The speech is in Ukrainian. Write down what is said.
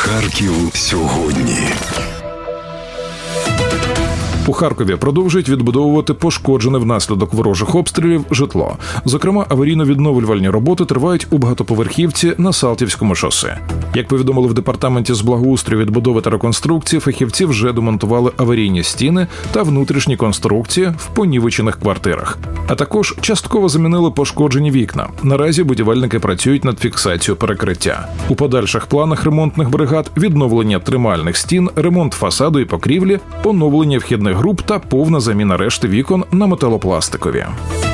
Харків сьогодні. У Харкові продовжують відбудовувати пошкоджене внаслідок ворожих обстрілів житло. Зокрема, аварійно-відновлювальні роботи тривають у багатоповерхівці на Салтівському шосе. Як повідомили в департаменті з благоустрою, відбудови та реконструкції, фахівці вже демонтували аварійні стіни та внутрішні конструкції в понівечених квартирах. А також частково замінили пошкоджені вікна. Наразі будівельники працюють над фіксацією перекриття. У подальших планах ремонтних бригад відновлення тримальних стін, ремонт фасаду і покрівлі, оновлення вхідних груп та повна заміна решти вікон на металопластикові.